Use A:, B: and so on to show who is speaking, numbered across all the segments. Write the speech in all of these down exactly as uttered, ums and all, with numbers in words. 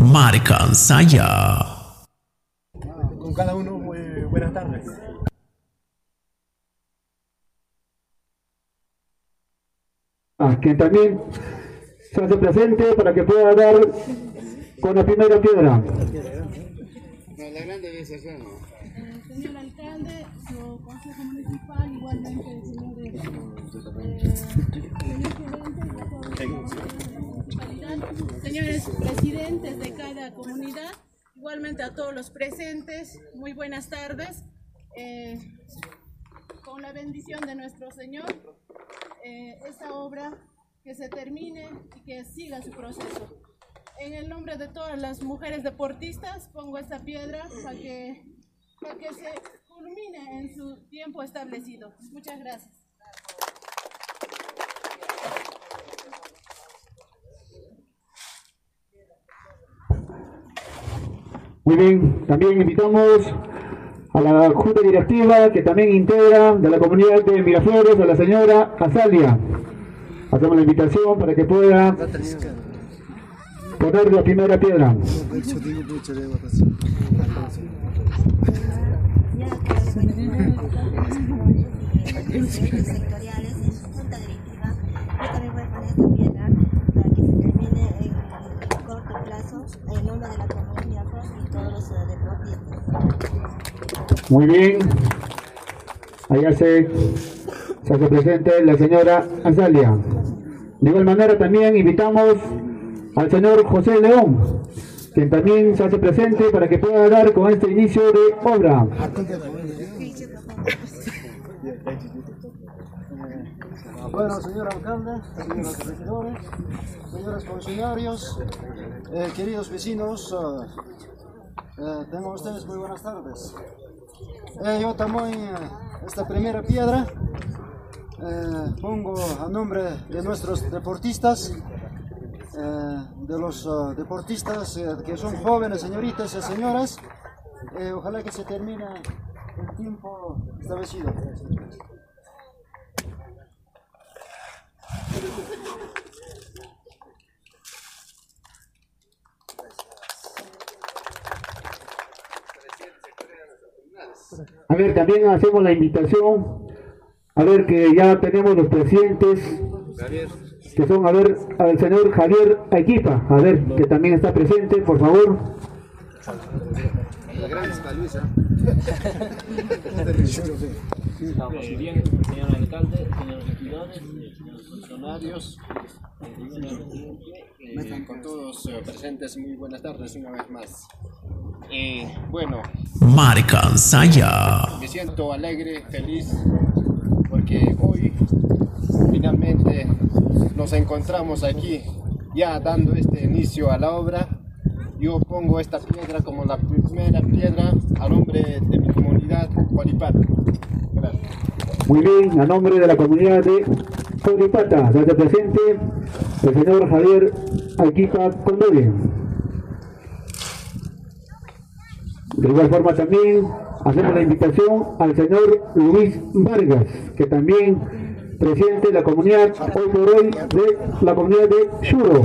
A: Marcansaya.
B: Con cada uno, muy buenas tardes.
C: Ah, que también se hace presente para que pueda dar con la primera piedra.
D: Señor alcalde, su consejo municipal, igualmente el señor eh, gerente, señores presidentes de cada comunidad, igualmente a todos los presentes, muy buenas tardes. Eh, con la bendición de nuestro Señor, eh, esta obra que se termine y que siga su proceso. En el nombre de todas las mujeres deportistas pongo esta piedra para que, para que se culmine en su tiempo establecido. Muchas gracias.
C: Muy bien, también invitamos a la Junta Directiva que también integra de la comunidad de Miraflores, a la señora Azalia. Hacemos la invitación para que pueda poner la primera piedra.
E: Sectoriales en su junta directiva, yo también voy a poner esta piedra para que se termine en corto plazo en nombre de la comunidad y todos los deportistas.
C: Muy bien, allá se, se hace presente la señora Azalia. De igual manera también invitamos al señor José León, quien también se hace presente para que pueda dar con este inicio de obra.
B: Bueno, señor alcalde, señores regidores, señores funcionarios, eh, queridos vecinos, uh, eh, tengan ustedes muy buenas tardes. Eh, yo también eh, esta primera piedra eh, pongo a nombre de nuestros deportistas, eh, de los uh, deportistas eh, que son jóvenes, señoritas y señoras. Eh, ojalá que se termine el tiempo establecido.
C: A ver, también hacemos la invitación, a ver que ya tenemos los presidentes, que son, a ver, al señor Javier Arequipa, a ver, que también está presente, por favor.
B: La gran está Luisa.
F: Muy bien, señor alcalde, señores regidores, señores funcionarios, eh, con todos eh, presentes, muy buenas tardes una vez más. Eh, bueno,
A: Marcansaya.
F: me siento alegre, feliz, porque hoy finalmente nos encontramos aquí ya dando este inicio a la obra. Yo pongo esta piedra como la primera piedra a nombre de mi comunidad Hualipata. Gracias.
C: Muy bien, a nombre de la comunidad de Hualipata, se hace presente el señor Javier Arequipa Condori. De igual forma también hacemos la invitación al señor Luis Vargas, que también presidente de la comunidad hoy por hoy de la comunidad de Churo.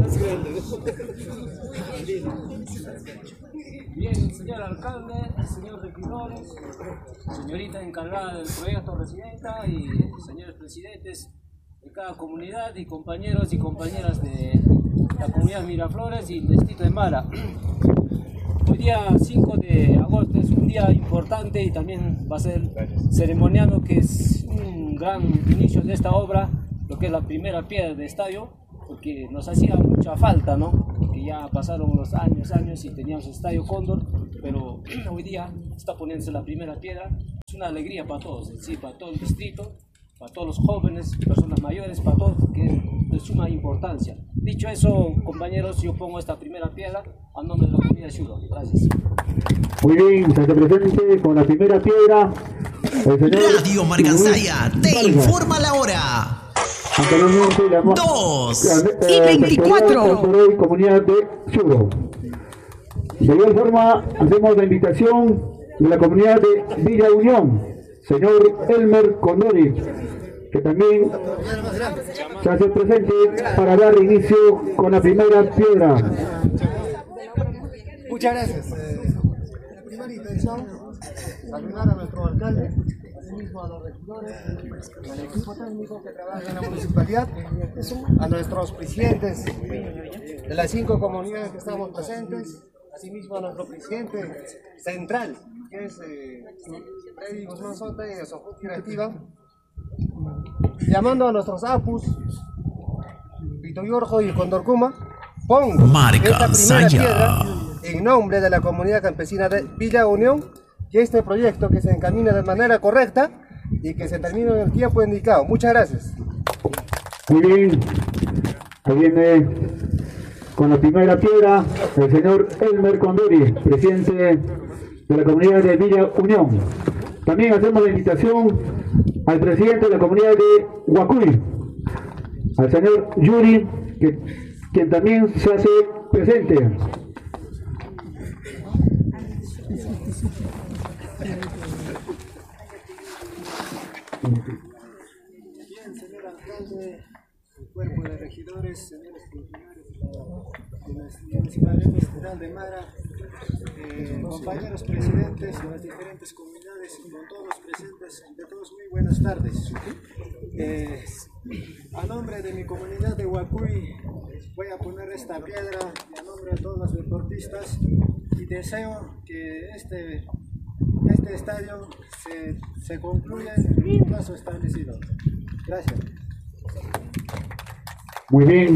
G: Bien, señor alcalde, señor regidores, señorita encargada del proyecto residenta y señores presidentes de cada comunidad y compañeros y compañeras de la comunidad Miraflores y el distrito de Mara. Hoy día cinco de agosto es un día importante y también va a ser ceremoniado, que es un gran inicio de esta obra, lo que es la primera piedra del estadio, porque nos hacía mucha falta, ¿no? Que ya pasaron los años, años y teníamos el Estadio Cóndor, pero hoy día está poniéndose la primera piedra. Es una alegría para todos, sí, para todo el distrito, para todos los jóvenes, personas mayores, para todos, porque es de suma importancia. Dicho eso, compañeros, yo pongo esta primera piedra a nombre de la comunidad Churo. Gracias.
C: Muy bien, se hace presente con la primera piedra el señor
A: Radio Marcansaya te informa la hora. Dos y veinticuatro.
C: Por hoy, comunidad de Churo. De igual forma, hacemos la invitación de la comunidad de Villa Unión, señor Elmer Condori, que también se hace presente para dar inicio con la primera piedra.
B: Muchas gracias. Eh, la primera intención, saludar a nuestro alcalde, asimismo a los regidores, al equipo técnico que trabaja en la municipalidad, a nuestros presidentes de las cinco comunidades que estamos presentes, asimismo a nuestro presidente central, que es eh, Freddy Guzmán Sota y de su junta directiva, llamando a nuestros apus, Vito Yorjo y Condorcuma, pongo
A: Marca
B: esta primera
A: Saya.
B: piedra en nombre de la comunidad campesina de Villa Unión, que este proyecto que se encamina de manera correcta y que se termine en el tiempo indicado. Muchas gracias.
C: Muy bien, ahí viene con la primera piedra el señor Elmer Condori, presidente de la comunidad de Villa Unión. También hacemos la invitación al presidente de la comunidad de Huacuy, al señor Yuri, que, quien también se hace presente.
B: Bien, señor alcalde, el cuerpo de regidores, señores funcionarios de la Municipalidad Estatal de Mara, eh, compañeros presidentes de las diferentes comunidades y con todos los presentes, de todos muy buenas tardes. Eh, a nombre de mi comunidad de Huacuy voy a poner esta piedra y a nombre de todos los deportistas y deseo que este Este estadio se, se concluye en el plazo establecido. Gracias.
C: Muy bien.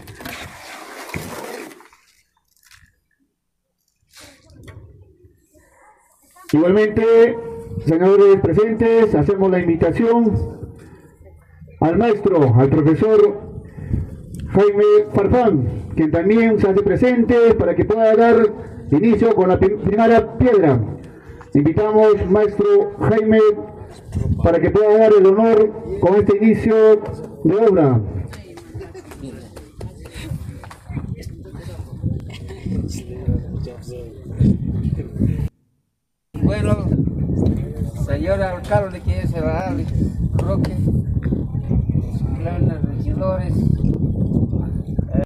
C: Igualmente, señores presentes, hacemos la invitación al maestro, al profesor Jaime Farfán, quien también se hace presente para que pueda dar inicio con la primera piedra. Invitamos maestro Jaime para que pueda dar el honor con este inicio de obra.
H: Bueno, señor alcalde, que es el Alex Roque, planes, regidores, eh,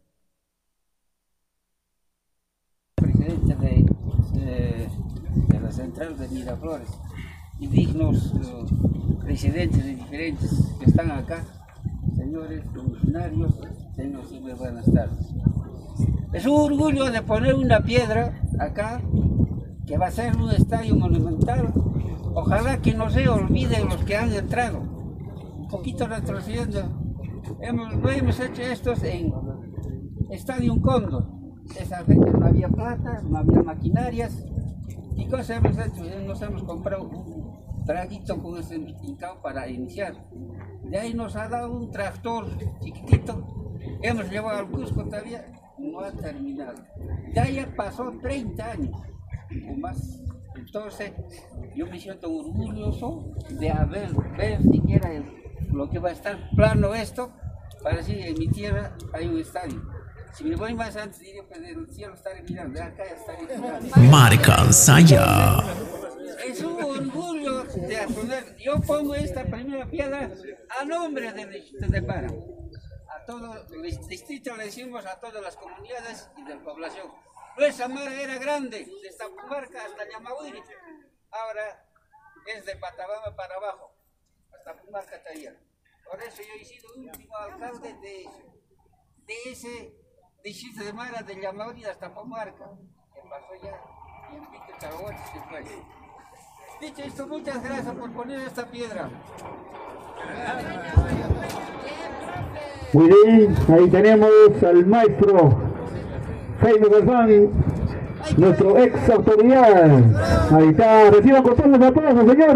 H: presidente de, de, de la central de Miraflores y dignos uh, presidentes de diferentes que están acá, señores funcionarios, señores y muy buenas tardes. Es un orgullo de poner una piedra acá que va a ser un estadio monumental. Ojalá que no se olviden los que han entrado. Un poquito retrocediendo. Hemos, lo hemos hecho estos en Estadio Cóndor. Esa fecha no había plata, no había maquinarias. ¿Y cosas hemos hecho? Nos hemos comprado un traguito con ese incao para iniciar. De ahí nos ha dado un tractor chiquitito. Hemos llevado al Cusco todavía. No ha terminado. Ya ya pasó treinta años o más. Entonces yo me siento orgulloso de haber ver siquiera el, lo que va a estar plano esto, para decir en mi tierra hay un estadio. Si me voy más antes diría que el cielo está mirando, de acá está mirando.
A: Marca Saya.
H: Es un orgullo de poner, yo pongo esta primera piedra a nombre del distrito de Para. A todo el distrito le decimos a todas las comunidades y de la población. Nuestra Mara era grande, desde Pumarca hasta Yamahuiri. Ahora es de Patabama para abajo, hasta Pumarca todavía. Por eso yo he sido el último alcalde de, de ese distrito de Mara, de Yamahuiri hasta Pumarca, que pasó ya y en Pico Charahuachi se fue. Dicho esto, muchas gracias por poner esta piedra.
C: Muy bien, ahí tenemos al maestro Jaime Farfán, nuestro ex autoridad. Ahí está, reciban con todos los aplausos, señor.